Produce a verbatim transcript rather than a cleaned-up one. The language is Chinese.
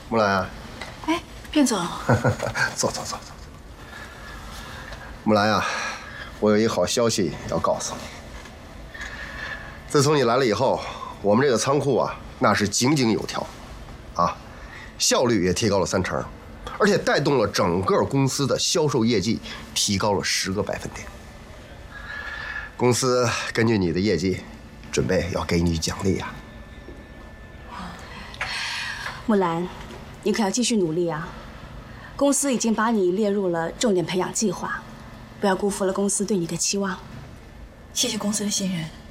木兰啊， 哎，卞总， 坐坐坐坐。木兰啊，我有一好消息要告诉你。自从你来了以后，我们这个仓库啊，那是井井有条，啊，效率也提高了三成，而且带动了整个公司的销售业绩提高了十个百分点。公司根据你的业绩，准备要给你奖励啊。 木兰，你可要继续努力啊！公司已经把你列入了重点培养计划，不要辜负了公司对你的期望。 谢谢公司的信任。